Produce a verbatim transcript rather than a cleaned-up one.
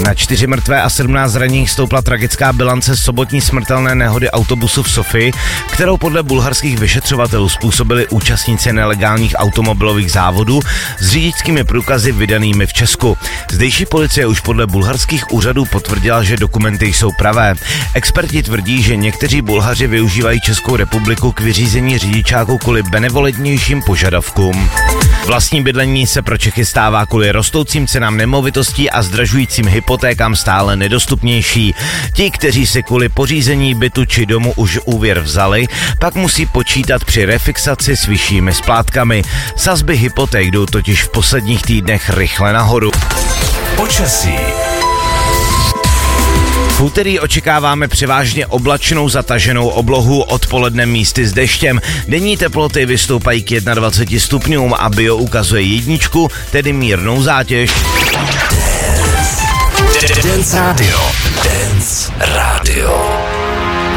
Na čtyři mrtvé a sedmnáct zraněných stoupla tragická bilance sobotní smrtelné nehody autobusu v Sofii, kterou podle bulharských vyšetřovatelů způsobili účastníci nelegálních automobilových závodů s řidičskými průkazy vydanými v Česku. Zdejší policie už podle bulharských úřadů potvrdila, že dokumenty jsou pravé. Experti tvrdí, že někteří Bulhaři využívají Českou republiku k vyřízení řidičáků kvůli benevolentnějším požadavkům. Vlastní bydlení se pro Čechy stává kvůli rostoucím cenám nemovitostí a zdražujícím hypotékám stále nedostupnější. Ti, kteří si kvůli pořízení bytu či domu už úvěr vzali, pak musí počítat při refixaci s vyššími splátkami. Sazby hypoték jdou totiž v posledních týdnech rychle nahoru. Počasí. V úterý očekáváme převážně oblačnou zataženou oblohu, odpoledne místy s deštěm. Denní teploty vystoupají k dvaceti jednomu stupňům a Bio ukazuje jedničku, tedy mírnou zátěž. Dance Radio. Dance Radio.